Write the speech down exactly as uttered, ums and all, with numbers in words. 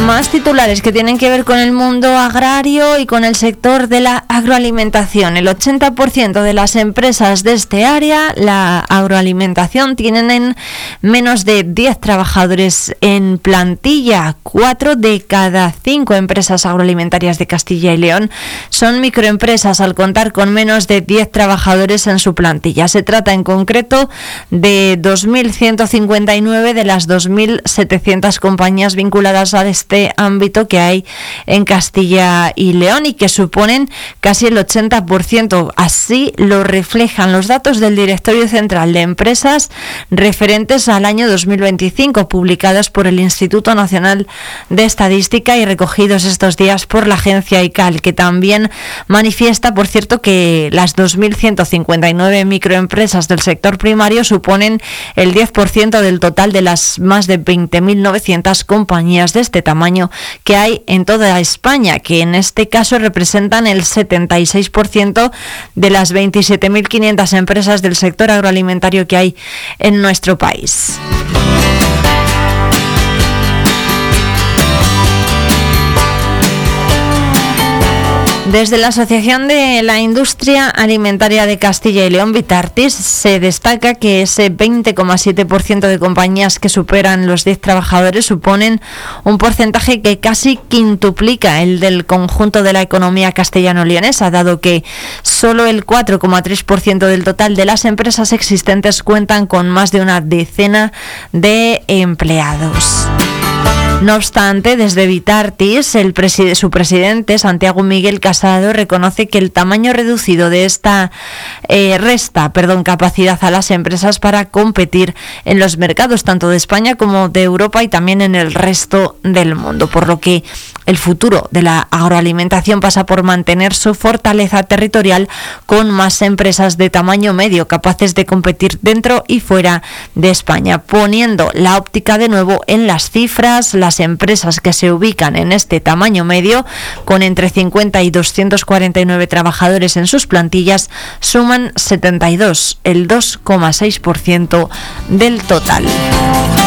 Más titulares que tienen que ver con el mundo agrario y con el sector de la agroalimentación. El ochenta por ciento de las empresas de este área, la agroalimentación, tienen en menos de diez trabajadores en plantilla. Cuatro de cada cinco empresas agroalimentarias de Castilla y León son microempresas al contar con menos de diez trabajadores en su plantilla. Se trata en concreto de dos mil ciento cincuenta y nueve de las dos mil setecientas compañías vinculadas a este ámbito que hay en Castilla y León y que suponen casi el ochenta por ciento. Así lo reflejan los datos del Directorio Central de Empresas referentes al año dos mil veinticinco, publicados por el Instituto Nacional de Estadística y recogidos estos días por la agencia I C A L, que también manifiesta, por cierto, que las dos mil ciento cincuenta y nueve microempresas del sector primario suponen el diez por ciento del total de las más de veinte mil novecientas compañías de este tamaño que hay en toda España, que en este caso representan el setenta y seis por ciento de las veintisiete mil quinientas empresas del sector agroalimentario que hay en nuestro país. Desde la Asociación de la Industria Alimentaria de Castilla y León, Vitartis, se destaca que ese veinte coma siete por ciento de compañías que superan los diez trabajadores suponen un porcentaje que casi quintuplica el del conjunto de la economía castellano-leonesa, dado que solo el cuatro coma tres por ciento del total de las empresas existentes cuentan con más de una decena de empleados. No obstante, desde Vitartis, el preside, su presidente, Santiago Miguel Casado, reconoce que el tamaño reducido de esta eh, resta perdón, capacidad a las empresas para competir en los mercados tanto de España como de Europa y también en el resto del mundo, por lo que el futuro de la agroalimentación pasa por mantener su fortaleza territorial con más empresas de tamaño medio capaces de competir dentro y fuera de España, poniendo la óptica de nuevo en las cifras. Las empresas que se ubican en este tamaño medio, con entre cincuenta y doscientos cuarenta y nueve trabajadores en sus plantillas, suman setenta y dos, el dos coma seis por ciento del total.